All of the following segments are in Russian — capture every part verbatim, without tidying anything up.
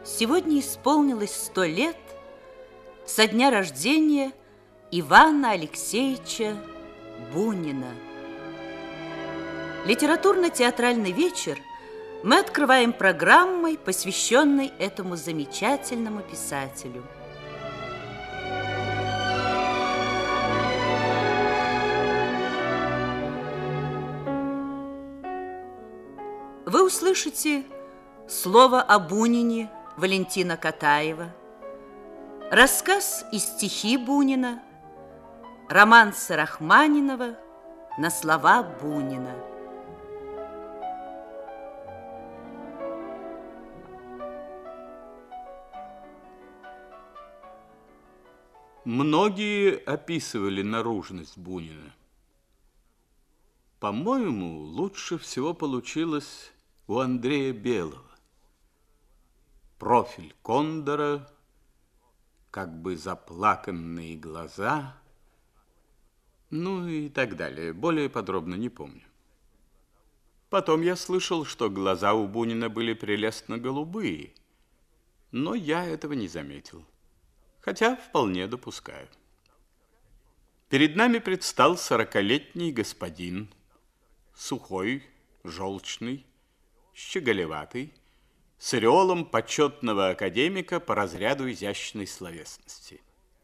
Сегодня исполнилось сто лет со дня рождения Ивана Алексеевича Бунина. Литературно-театральный вечер мы открываем программой, посвященной этому замечательному писателю. Вы услышите слово о Бунине Валентина Катаева, рассказ и стихи Бунина, романсы Рахманинова на слова Бунина. Многие описывали наружность Бунина. По-моему, лучше всего получилось у Андрея Белого. Профиль кондора, как бы заплаканные глаза, ну и так далее. Более подробно не помню. Потом я слышал, что глаза у Бунина были прелестно голубые, но я этого не заметил, хотя вполне допускаю. Перед нами предстал сорокалетний господин, сухой, желчный, щеголеватый, с ореолом почетного академика по разряду изящной словесности.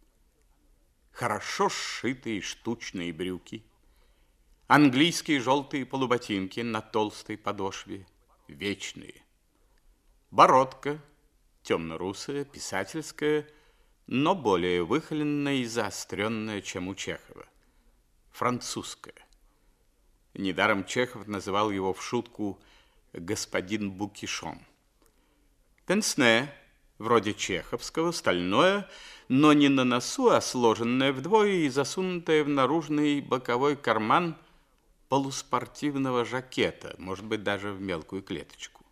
Хорошо сшитые штучные брюки, английские желтые полуботинки на толстой подошве, вечные. Бородка, темно-русая, писательская, но более выхоленная и заостренная, чем у Чехова. Французская. Недаром Чехов называл его в шутку господин Букишон. Пенсне, вроде чеховского, стальное, но не на носу, а сложенное вдвое и засунутое в наружный боковой карман полуспортивного жакета, может быть, даже в мелкую клеточку.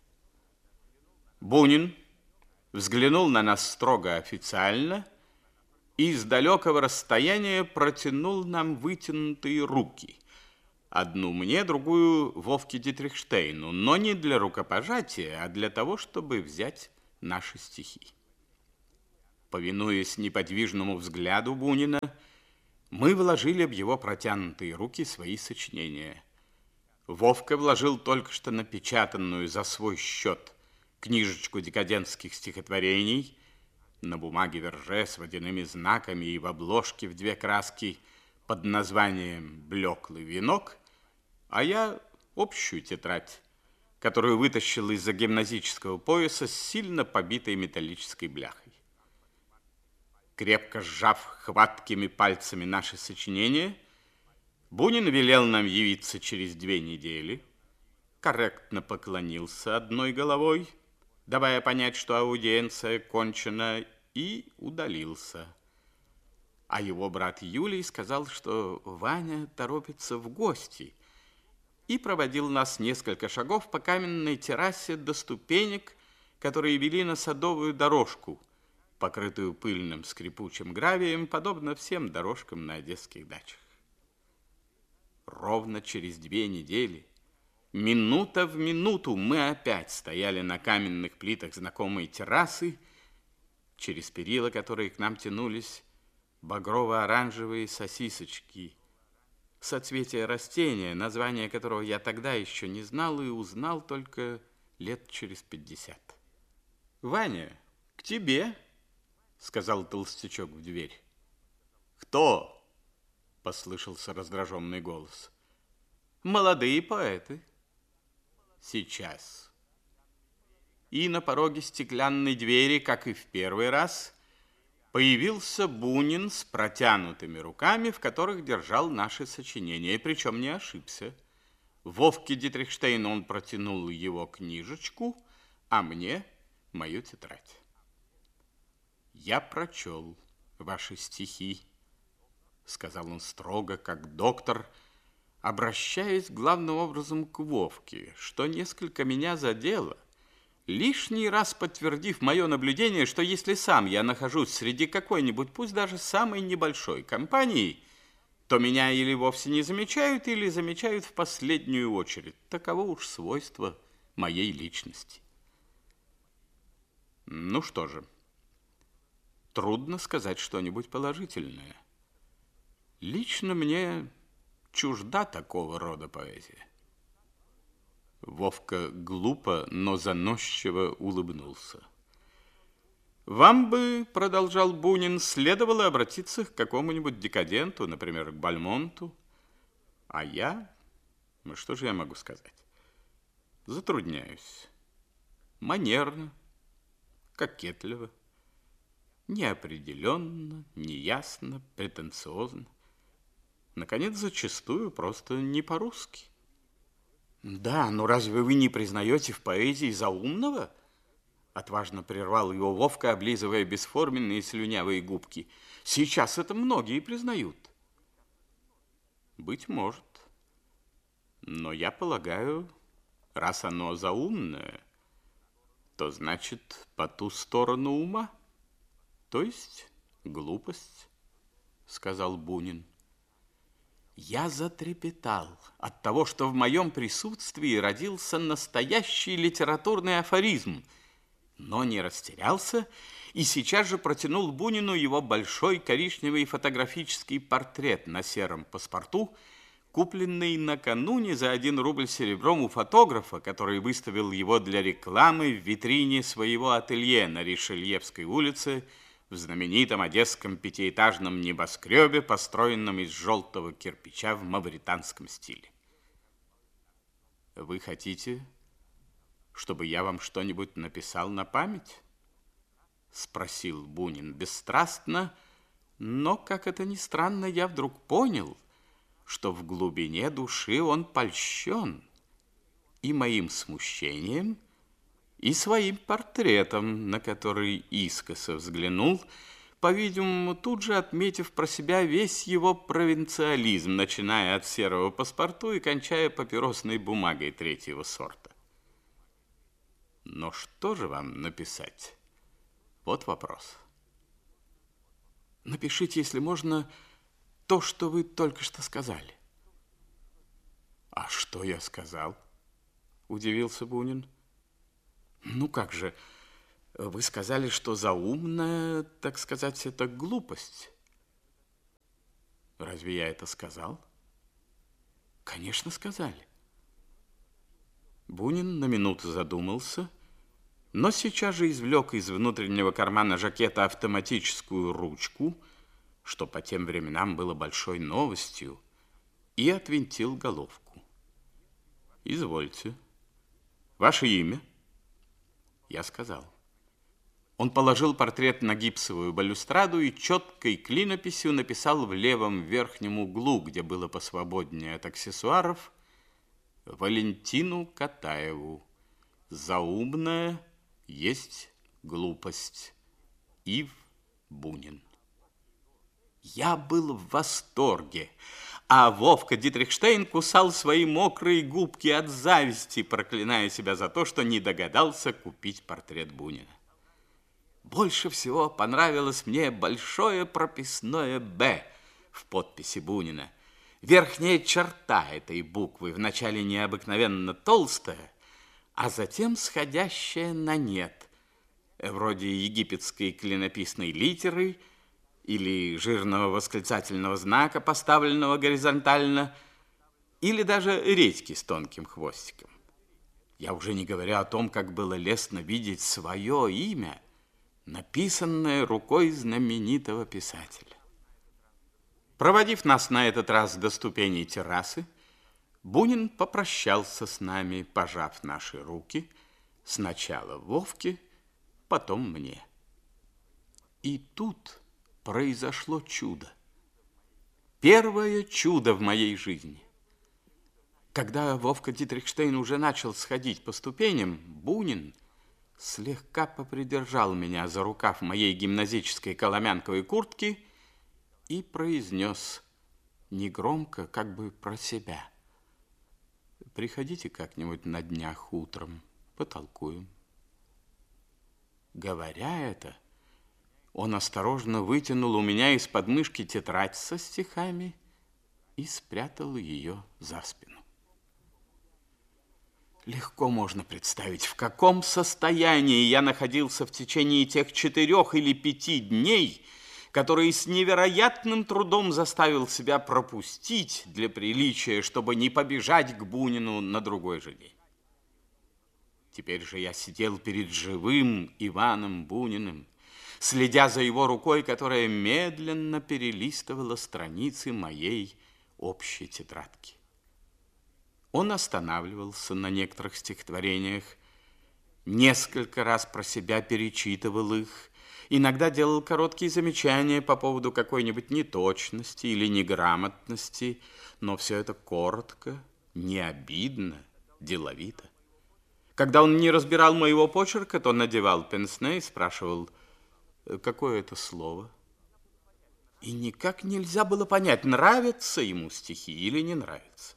Бунин взглянул на нас строго официально и с далекого расстояния протянул нам вытянутые руки. Одну мне, другую Вовке Дитрихштейну, но не для рукопожатия, а для того, чтобы взять наши стихи. Повинуясь неподвижному взгляду Бунина, мы вложили в его протянутые руки свои сочинения. Вовка вложил только что напечатанную за свой счет книжечку декадентских стихотворений на бумаге верже с водяными знаками и в обложке в две краски под названием «Блеклый венок», а я общую тетрадь, которую вытащил из-за гимназического пояса с сильно побитой металлической бляхой. Крепко сжав хваткими пальцами наши сочинения, Бунин велел нам явиться через две недели, корректно поклонился одной головой, давая понять, что аудиенция кончена, и удалился. А его брат Юлий сказал, что Ваня торопится в гости, и проводил нас несколько шагов по каменной террасе до ступенек, которые вели на садовую дорожку, покрытую пыльным скрипучим гравием, подобно всем дорожкам на одесских дачах. Ровно через две недели, минута в минуту, мы опять стояли на каменных плитах знакомой террасы, через перила, которые к нам тянулись багрово-оранжевые сосисочки, соцветие растения, название которого я тогда еще не знал и узнал только лет через пятьдесят. «Ваня, к тебе», — сказал толстячок в дверь. «Кто?» — послышался раздраженный голос. «Молодые поэты». «Сейчас». И на пороге стеклянной двери, как и в первый раз, появился Бунин с протянутыми руками, в которых держал наши сочинения, причем не ошибся. Вовке Дитрихштейну он протянул его книжечку, а мне мою тетрадь. «Я прочел ваши стихи», — сказал он строго, как доктор, обращаясь главным образом к Вовке, что несколько меня задело, лишний раз подтвердив мое наблюдение, что если сам я нахожусь среди какой-нибудь, пусть даже самой небольшой компании, то меня или вовсе не замечают, или замечают в последнюю очередь. Таково уж свойство моей личности. Ну что же, трудно сказать что-нибудь положительное. Лично мне чужда такого рода поэзия. Вовка глупо, но заносчиво улыбнулся. Вам бы, продолжал Бунин, следовало обратиться к какому-нибудь декаденту, например, к Бальмонту. А я, ну что же я могу сказать? Затрудняюсь. Манерно, кокетливо, неопределенно, неясно, претенциозно. Наконец, зачастую просто не по-русски. Да, но разве вы не признаете в поэзии заумного? Отважно прервал его Вовка, облизывая бесформенные слюнявые губки. Сейчас это многие признают. Быть может. Но я полагаю, раз оно заумное, то значит по ту сторону ума, то есть глупость, сказал Бунин. Я затрепетал от того, что в моем присутствии родился настоящий литературный афоризм, но не растерялся и сейчас же протянул Бунину его большой коричневый фотографический портрет на сером паспорту, купленный накануне за один рубль серебром у фотографа, который выставил его для рекламы в витрине своего ателье на Ришельевской улице в знаменитом одесском пятиэтажном небоскребе, построенном из желтого кирпича в мавританском стиле. Вы хотите, чтобы я вам что-нибудь написал на память? Спросил Бунин бесстрастно, но, как это ни странно, я вдруг понял, что в глубине души он польщен и моим смущением, и своим портретом, на который искоса взглянул, по-видимому, тут же отметив про себя весь его провинциализм, начиная от серого паспорту и кончая папиросной бумагой третьего сорта. Но что же вам написать? Вот вопрос. Напишите, если можно, то, что вы только что сказали. А что я сказал? Удивился Бунин. Ну как же, вы сказали, что заумная, так сказать, это глупость. Разве я это сказал? Конечно, сказали. Бунин на минуту задумался, но сейчас же извлек из внутреннего кармана жакета автоматическую ручку, что по тем временам было большой новостью, и отвинтил головку. Извольте. Ваше имя? Я сказал. Он положил портрет на гипсовую балюстраду и четкой клинописью написал в левом верхнем углу, где было посвободнее от аксессуаров, Валентину Катаеву. Заумная есть глупость. Ив Бунин. Я был в восторге, а Вовка Дитрихштейн кусал свои мокрые губки от зависти, проклиная себя за то, что не догадался купить портрет Бунина. Больше всего понравилось мне большое прописное «Б» в подписи Бунина. Верхняя черта этой буквы вначале необыкновенно толстая, а затем сходящая на «нет», вроде египетской клинописной литеры или жирного восклицательного знака, поставленного горизонтально, или даже редьки с тонким хвостиком. Я уже не говоря о том, как было лестно видеть свое имя, написанное рукой знаменитого писателя. Проводив нас на этот раз до ступеней террасы, Бунин попрощался с нами, пожав наши руки, сначала Вовке, потом мне. И тут произошло чудо. Первое чудо в моей жизни. Когда Вовка Дитрихштейн уже начал сходить по ступеням, Бунин слегка попридержал меня за рукав моей гимназической коломянковой куртки и произнес негромко, как бы про себя: приходите как-нибудь на днях утром, потолкуем. Говоря это, он осторожно вытянул у меня из подмышки тетрадь со стихами и спрятал ее за спину. Легко можно представить, в каком состоянии я находился в течение тех четырех или пяти дней, которые с невероятным трудом заставил себя пропустить для приличия, чтобы не побежать к Бунину на другой же день. Теперь же я сидел перед живым Иваном Буниным, следя за его рукой, которая медленно перелистывала страницы моей общей тетрадки. Он останавливался на некоторых стихотворениях, несколько раз про себя перечитывал их, иногда делал короткие замечания по поводу какой-нибудь неточности или неграмотности, но все это коротко, не обидно, деловито. Когда он не разбирал моего почерка, то надевал пенсне и спрашивал, какое это слово. И никак нельзя было понять, нравятся ему стихи или не нравятся.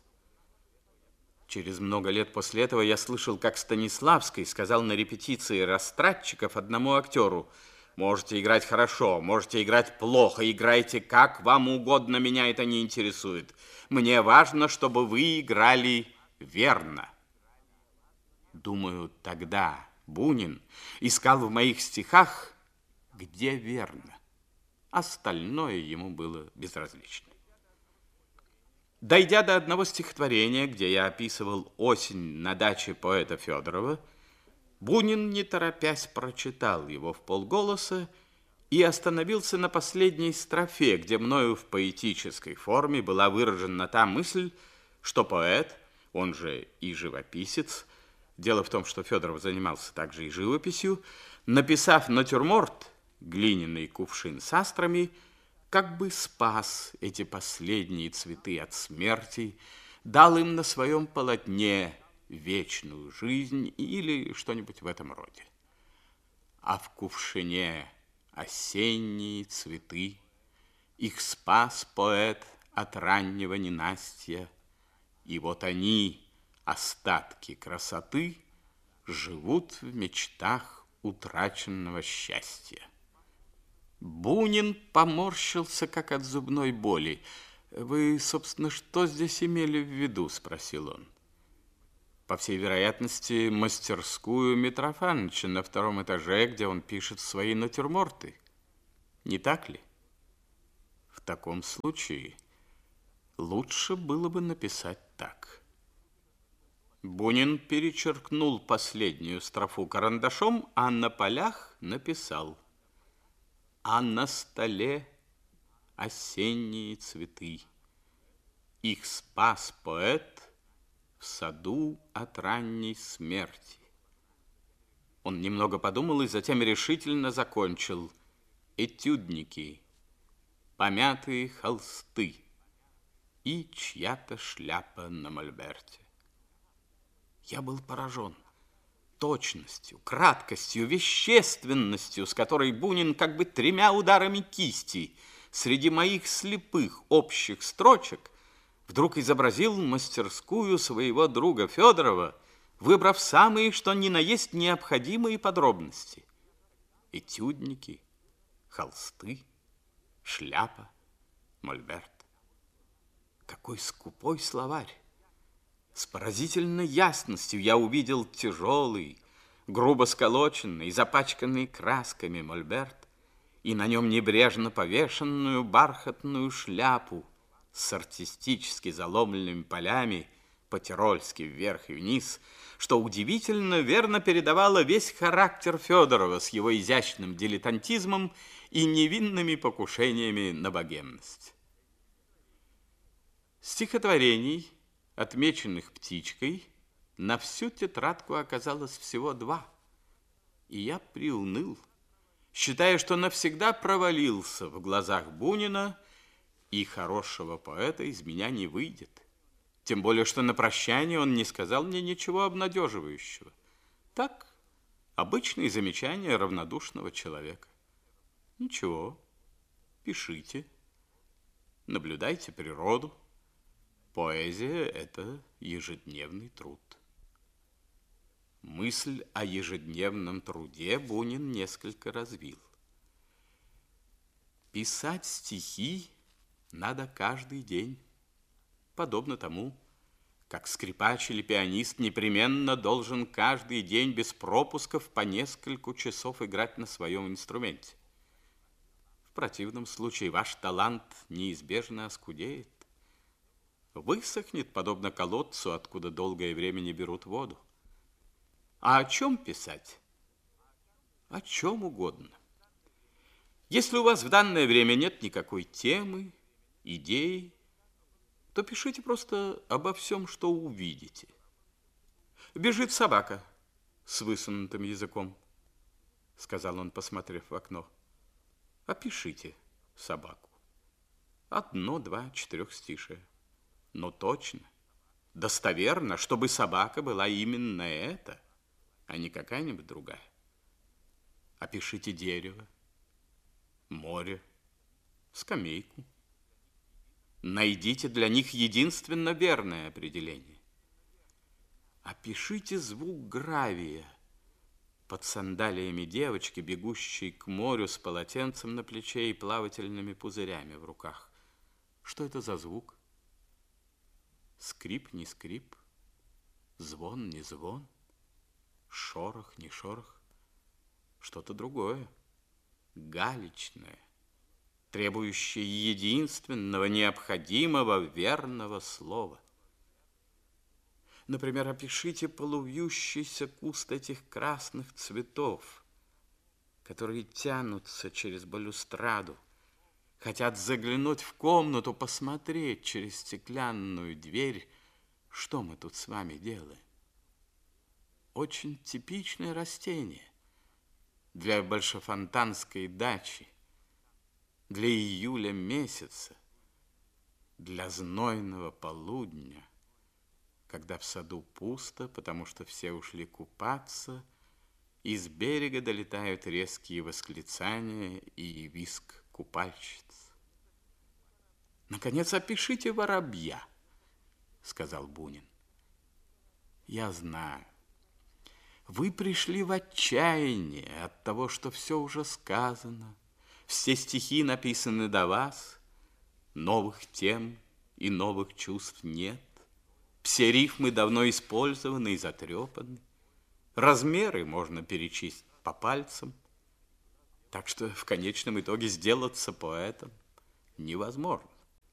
Через много лет после этого я слышал, как Станиславский сказал на репетиции растратчиков одному актеру: «Можете играть хорошо, можете играть плохо, играйте как вам угодно, меня это не интересует. Мне важно, чтобы вы играли верно». Думаю, тогда Бунин искал в моих стихах, где верно. Остальное ему было безразлично. Дойдя до одного стихотворения, где я описывал осень на даче поэта Федорова, Бунин, не торопясь, прочитал его в полголоса и остановился на последней строфе, где мною в поэтической форме была выражена та мысль, что поэт, он же и живописец, дело в том, что Федоров занимался также и живописью, написав натюрморт «Глиняный кувшин с астрами», как бы спас эти последние цветы от смерти, дал им на своем полотне вечную жизнь или что-нибудь в этом роде. А в кувшине осенние цветы, их спас поэт от раннего ненастья, и вот они, остатки красоты, живут в мечтах утраченного счастья. Бунин поморщился, как от зубной боли. «Вы, собственно, что здесь имели в виду?» – спросил он. По всей вероятности, мастерскую Митрофановича на втором этаже, где он пишет свои натюрморты. Не так ли? В таком случае лучше было бы написать так. Бунин перечеркнул последнюю строфу карандашом, а на полях написал: «А на столе осенние цветы. Их спас поэт в саду от ранней смерти». Он немного подумал и затем решительно закончил: «Этюдники, помятые холсты и чья-то шляпа на мольберте». Я был поражен точностью, краткостью, вещественностью, с которой Бунин как бы тремя ударами кисти среди моих слепых общих строчек вдруг изобразил мастерскую своего друга Федорова, выбрав самые, что ни на есть, необходимые подробности. Этюдники, холсты, шляпа, мольберт. Какой скупой словарь! С поразительной ясностью я увидел тяжелый, грубо сколоченный, запачканный красками мольберт и на нем небрежно повешенную бархатную шляпу с артистически заломленными полями по-тирольски вверх и вниз, что удивительно верно передавало весь характер Федорова с его изящным дилетантизмом и невинными покушениями на богемность. Стихотворений, отмеченных птичкой, на всю тетрадку оказалось всего два, и я приуныл, считая, что навсегда провалился в глазах Бунина, и хорошего поэта из меня не выйдет. Тем более, что на прощание он не сказал мне ничего обнадеживающего. Так, обычные замечания равнодушного человека. Ничего, пишите, наблюдайте природу. Поэзия – это ежедневный труд. Мысль о ежедневном труде Бунин несколько развил. Писать стихи надо каждый день, подобно тому, как скрипач или пианист, непременно должен каждый день без пропусков по несколько часов играть на своем инструменте. В противном случае ваш талант неизбежно оскудеет, высохнет, подобно колодцу, откуда долгое время не берут воду. А о чем писать? О чем угодно. Если у вас в данное время нет никакой темы, идеи, то пишите просто обо всем, что увидите. Бежит собака с высунутым языком, сказал он, посмотрев в окно. Опишите собаку. Одно, два, четырехстишие. Но точно, достоверно, чтобы собака была именно эта, а не какая-нибудь другая. Опишите дерево, море, скамейку. Найдите для них единственно верное определение. Опишите звук гравия под сандалиями девочки, бегущей к морю с полотенцем на плече и плавательными пузырями в руках. Что это за звук? Скрип, не скрип, звон, не звон, шорох, не шорох. Что-то другое, галечное, требующее единственного, необходимого, верного слова. Например, опишите полувьющийся куст этих красных цветов, которые тянутся через балюстраду, хотят заглянуть в комнату, посмотреть через стеклянную дверь, что мы тут с вами делаем. Очень типичное растение для большефонтанской дачи, для июля месяца, для знойного полудня, когда в саду пусто, потому что все ушли купаться, и с берега долетают резкие восклицания и визг купальщиц. Наконец, опишите воробья, сказал Бунин. Я знаю, вы пришли в отчаяние от того, что все уже сказано, все стихи написаны до вас, новых тем и новых чувств нет, все рифмы давно использованы и затрепаны, размеры можно перечесть по пальцам, так что в конечном итоге сделаться поэтом невозможно.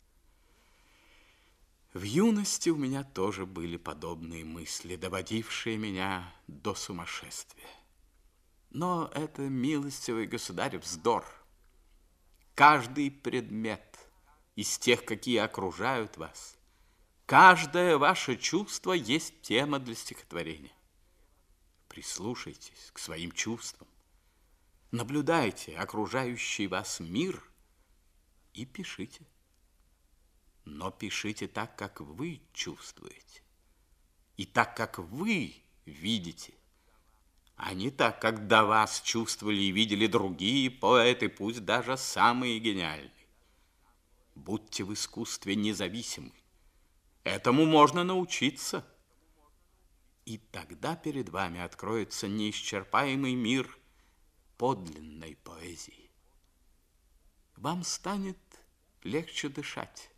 В юности у меня тоже были подобные мысли, доводившие меня до сумасшествия. Но это, милостивый государь, вздор. Каждый предмет из тех, какие окружают вас, каждое ваше чувство есть тема для стихотворения. Прислушайтесь к своим чувствам, наблюдайте окружающий вас мир и пишите. Но пишите так, как вы чувствуете, и так, как вы видите, а не так, как до вас чувствовали и видели другие поэты, пусть даже самые гениальные. Будьте в искусстве независимы. Этому можно научиться. И тогда перед вами откроется неисчерпаемый мир подлинной поэзии. Вам станет легче дышать.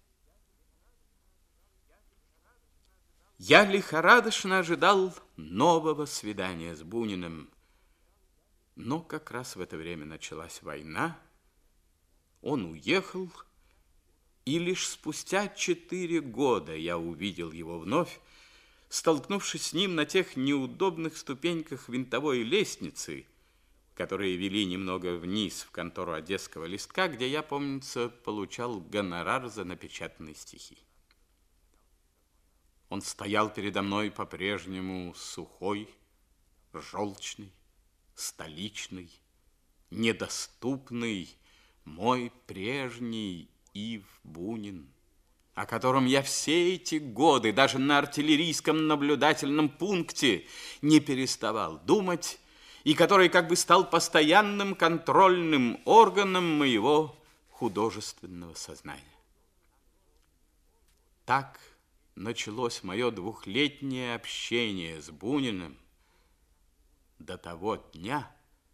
Я лихорадочно ожидал нового свидания с Буниным, но как раз в это время началась война, он уехал, и лишь спустя четыре года я увидел его вновь, столкнувшись с ним на тех неудобных ступеньках винтовой лестницы, которые вели немного вниз в контору Одесского листка, где я, помнится, получал гонорар за напечатанные стихи. Он стоял передо мной по-прежнему сухой, желчный, столичный, недоступный, мой прежний Ив Бунин, о котором я все эти годы даже на артиллерийском наблюдательном пункте не переставал думать, и который как бы стал постоянным контрольным органом моего художественного сознания. Так началось мое двухлетнее общение с Буниным до того дня,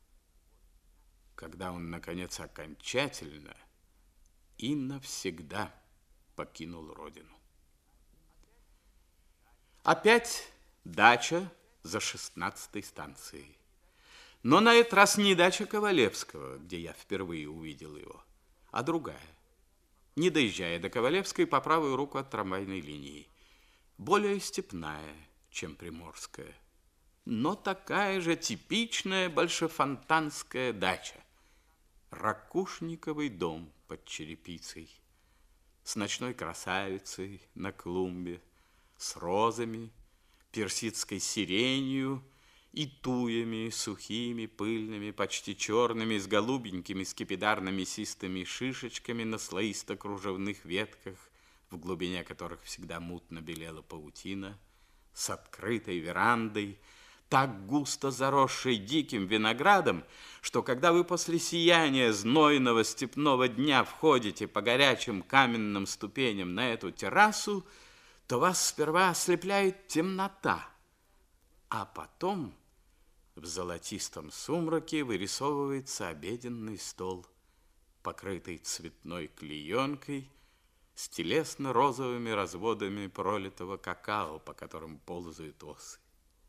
когда он, наконец, окончательно и навсегда покинул родину. Опять дача за шестнадцатой станцией. Но на этот раз не дача Ковалевского, где я впервые увидел его, а другая. Не доезжая до Ковалевской, по правую руку от трамвайной линии. Более степная, чем приморская, но такая же типичная большефонтанская дача. Ракушниковый дом под черепицей, с ночной красавицей на клумбе, с розами, персидской сиренью и туями сухими, пыльными, почти черными, с голубенькими скипидарно-мясистыми шишечками на слоисто-кружевных ветках, в глубине которых всегда мутно белела паутина, с открытой верандой, так густо заросшей диким виноградом, что когда вы после сияния знойного степного дня входите по горячим каменным ступеням на эту террасу, то вас сперва ослепляет темнота, а потом в золотистом сумраке вырисовывается обеденный стол, покрытый цветной клеенкой, с телесно-розовыми разводами пролитого какао, по которым ползают осы.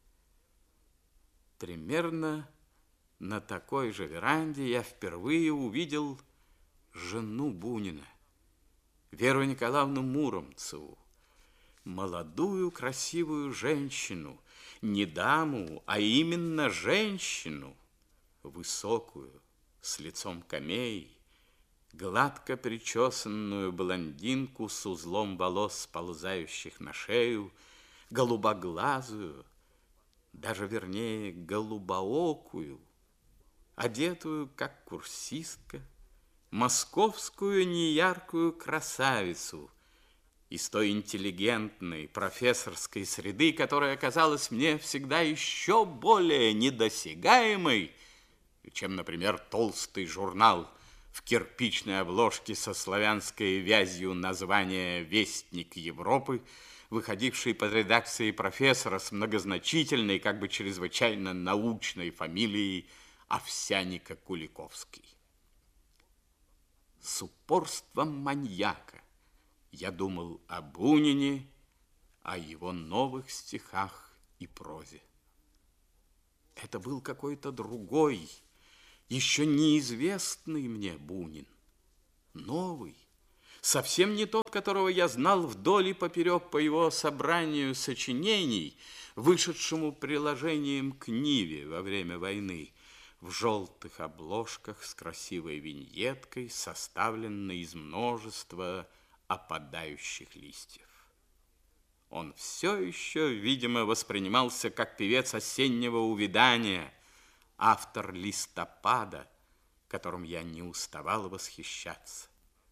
Примерно на такой же веранде я впервые увидел жену Бунина, Веру Николаевну Муромцеву, молодую красивую женщину, не даму, а именно женщину, высокую, с лицом камеи, гладко причесанную блондинку с узлом волос, сползающих на шею, голубоглазую, даже вернее голубоокую, одетую как курсистка, московскую неяркую красавицу из той интеллигентной профессорской среды, которая казалась мне всегда еще более недосягаемой, чем, например, толстый журнал в кирпичной обложке со славянской вязью названия «Вестник Европы», выходивший под редакцией профессора с многозначительной, как бы чрезвычайно научной фамилией Овсянника-Куликовский. С упорством маньяка я думал о Бунине, о его новых стихах и прозе. Это был какой-то другой, еще неизвестный мне Бунин, новый, совсем не тот, которого я знал вдоль и поперек по его собранию сочинений, вышедшему приложением к Ниве во время войны, в желтых обложках с красивой виньеткой, составленной из множества опадающих листьев. Он все еще, видимо, воспринимался как певец осеннего увядания, автор «Листопада», которым я не уставал восхищаться.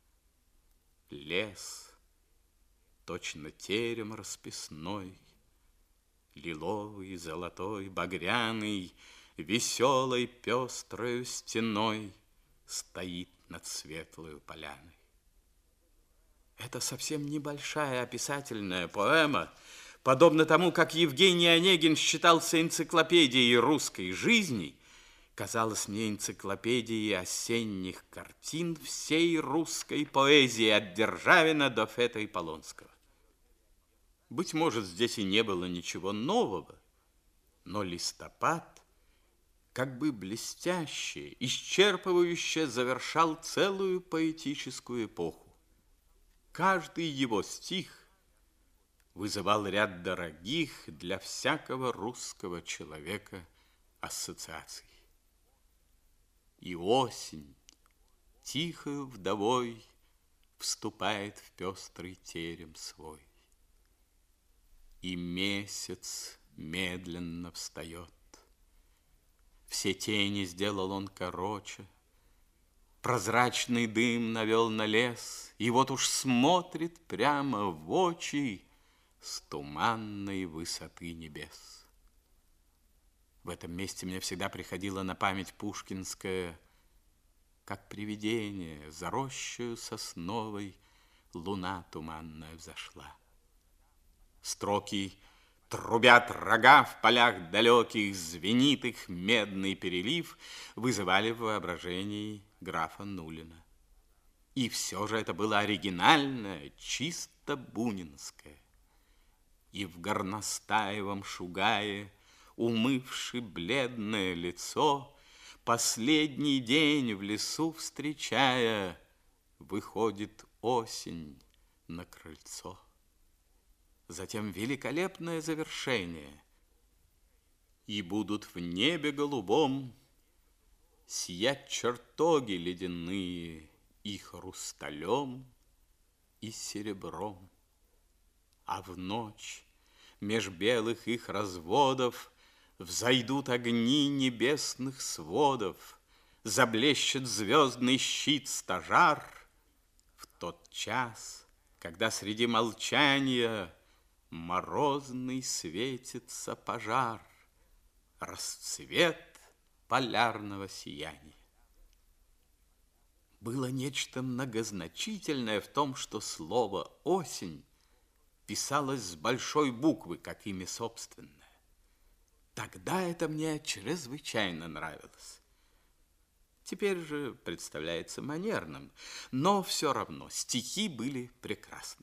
Лес, точно терем расписной, лиловый, золотой, багряный, веселой пестрою стеной стоит над светлою поляной. Это совсем небольшая описательная поэма, подобно тому, как Евгений Онегин считался энциклопедией русской жизни, казалось мне энциклопедией осенних картин всей русской поэзии от Державина до Фета и Полонского. Быть может, здесь и не было ничего нового, но «Листопад» как бы блестяще, исчерпывающе завершал целую поэтическую эпоху. Каждый его стих вызывал ряд дорогих для всякого русского человека ассоциаций. И осень, тихою вдовой, вступает в пестрый терем свой. И месяц медленно встает. Все тени сделал он короче, прозрачный дым навел на лес, и вот уж смотрит прямо в очи с туманной высоты небес. В этом месте мне всегда приходила на память пушкинская, как привидение, за рощею сосновой луна туманная взошла. Строки трубят рога в полях далеких, звенит их медный перелив, вызывали в воображении графа Нулина. И все же это было оригинальное, чисто бунинское. И в горностаевом шугае, умывши бледное лицо, последний день в лесу встречая, выходит осень на крыльцо. Затем великолепное завершение. И будут в небе голубом сиять чертоги ледяные и хрусталем, и серебром. А в ночь меж белых их разводов взойдут огни небесных сводов, заблещет звездный щит стажар. В тот час, когда среди молчания морозный светится пожар, расцвет полярного сияния. Было нечто многозначительное в том, что слово «осень» писалось с большой буквы, как имя собственное. Тогда это мне чрезвычайно нравилось. Теперь же представляется манерным, но все равно стихи были прекрасны.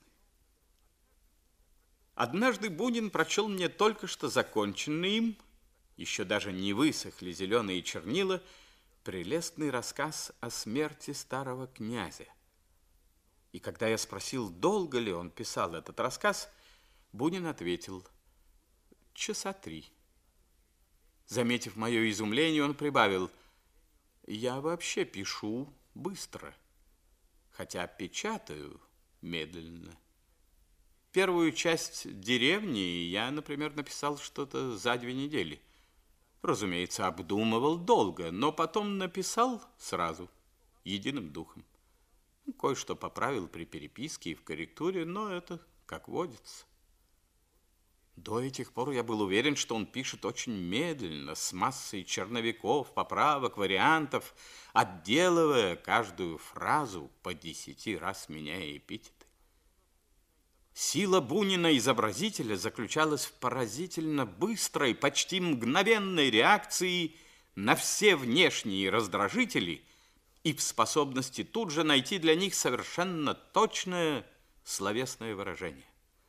Однажды Бунин прочел мне только что законченный им, еще даже не высохли зеленые чернила, прелестный рассказ о смерти старого князя. И когда я спросил, долго ли он писал этот рассказ, Бунин ответил: часа три. Заметив мое изумление, он прибавил: я вообще пишу быстро, хотя печатаю медленно. Первую часть «Деревни» я, например, написал что-то за две недели. Разумеется, обдумывал долго, но потом написал сразу, единым духом. Кое-что поправил при переписке и в корректуре, но это как водится. До этих пор я был уверен, что он пишет очень медленно, с массой черновиков, поправок, вариантов, отделывая каждую фразу, по десяти раз меняя эпитеты. Сила Бунина-изобразителя заключалась в поразительно быстрой, почти мгновенной реакции на все внешние раздражители и в способности тут же найти для них совершенно точное словесное выражение.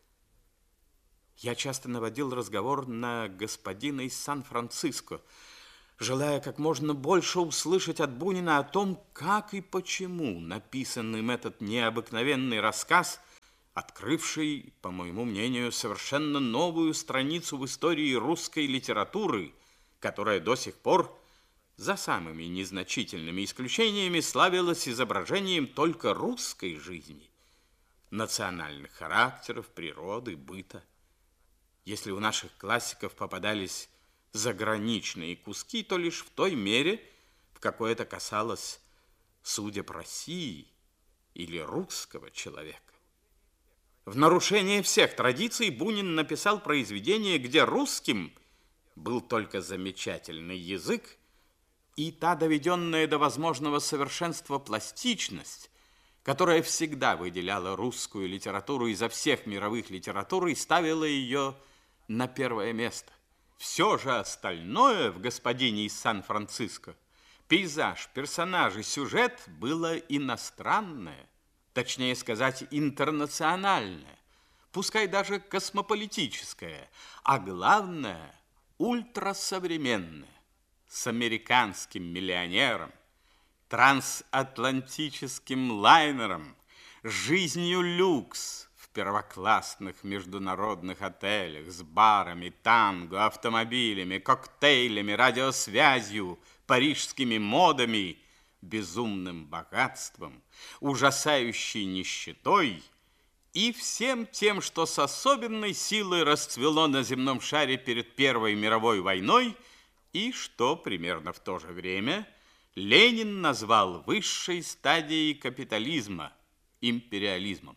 Я часто наводил разговор на господина из Сан-Франциско, желая как можно больше услышать от Бунина о том, как и почему написан им этот необыкновенный рассказ, открывший, по моему мнению, совершенно новую страницу в истории русской литературы, которая до сих пор, за самыми незначительными исключениями, славилась изображением только русской жизни, национальных характеров, природы, быта. Если у наших классиков попадались заграничные куски, то лишь в той мере, в какой это касалось судеб России или русского человека. В нарушение всех традиций Бунин написал произведение, где русским был только замечательный язык и та доведенная до возможного совершенства пластичность, которая всегда выделяла русскую литературу изо всех мировых литератур и ставила ее на первое место. Все же остальное в «Господине из Сан-Франциско» – пейзаж, персонажи, сюжет – было иностранное, точнее сказать, интернациональное, пускай даже космополитическое, а главное – ультрасовременное, с американским миллионером, трансатлантическим лайнером, жизнью люкс в первоклассных международных отелях с барами, танго, автомобилями, коктейлями, радиосвязью, парижскими модами, безумным богатством, ужасающей нищетой и всем тем, что с особенной силой расцвело на земном шаре перед Первой мировой войной и что примерно в то же время Ленин назвал высшей стадией капитализма – империализмом.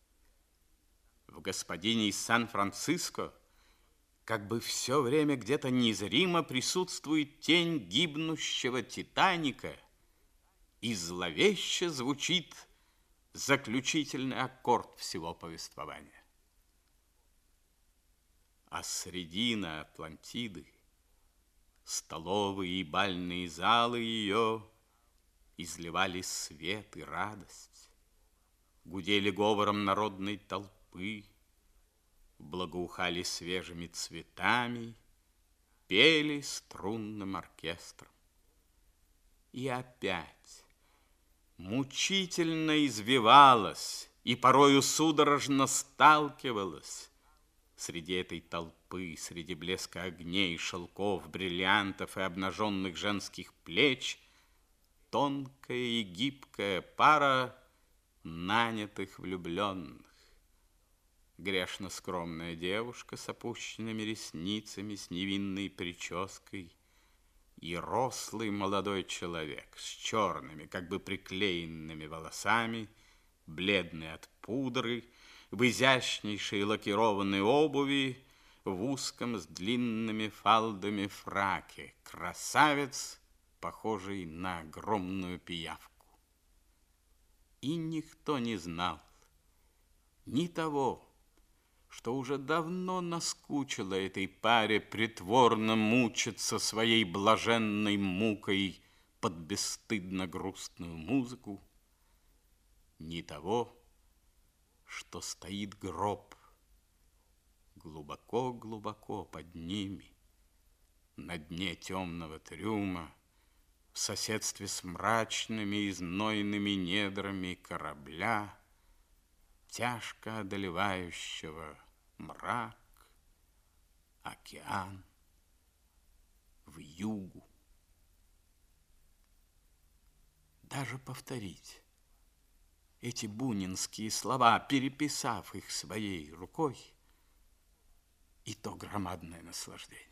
В «Господине из Сан-Франциско» как бы все время где-то незримо присутствует тень гибнущего Титаника, и зловеще звучит заключительный аккорд всего повествования. А средина Атлантиды, столовые и бальные залы ее изливали свет и радость, гудели говором народной толпы, благоухали свежими цветами, пели струнным оркестром. И опять мучительно извивалась и порою судорожно сталкивалась среди этой толпы, среди блеска огней, шелков, бриллиантов и обнаженных женских плеч тонкая и гибкая пара нанятых влюбленных. Грешно скромная девушка с опущенными ресницами, с невинной прической, и рослый молодой человек с черными, как бы приклеенными волосами, бледный от пудры, в изящнейшей лакированной обуви, в узком с длинными фалдами фраке, красавец, похожий на огромную пиявку. И никто не знал ни того, что уже давно наскучило этой паре притворно мучиться своей блаженной мукой под бесстыдно грустную музыку, ни того, что стоит гроб глубоко-глубоко под ними, на дне темного трюма, в соседстве с мрачными и знойными недрами корабля, тяжко одолевающего мрак, океан, вьюгу. Даже повторить эти бунинские слова, переписав их своей рукой, и то громадное наслаждение.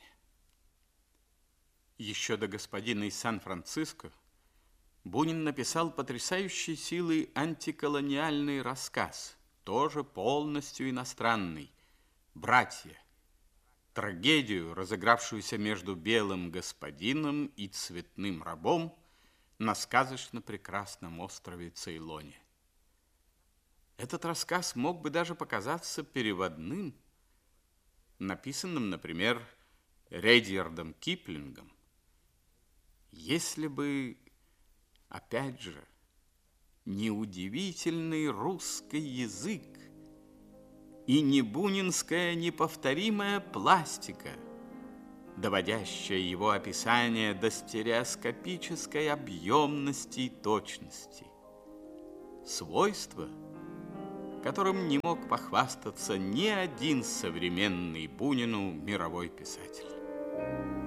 Еще до господина из Сан-Франциско Бунин написал потрясающей силой антиколониальный рассказ, тоже полностью иностранный, «Братья», трагедию, разыгравшуюся между белым господином и цветным рабом на сказочно прекрасном острове Цейлоне. Этот рассказ мог бы даже показаться переводным, написанным, например, Редьярдом Киплингом, если бы, опять же, не удивительный русский язык и не бунинская неповторимая пластика, доводящая его описание до стереоскопической объемности и точности. Свойства, которым не мог похвастаться ни один современный Бунину мировой писатель.